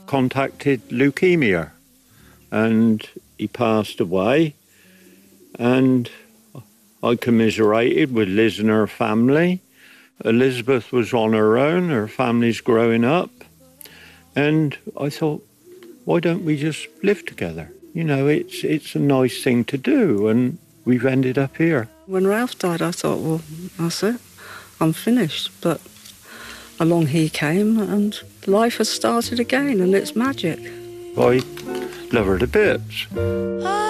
contacted leukemia, and he passed away, and I commiserated with Liz and her family. Elizabeth was on her own, her family's growing up, and I thought, why don't we just live together? You know, it's a nice thing to do, and we've ended up here. When Ralph died, I thought, well, that's it, I'm finished. But along he came, and life has started again, and it's magic. I love her to bits.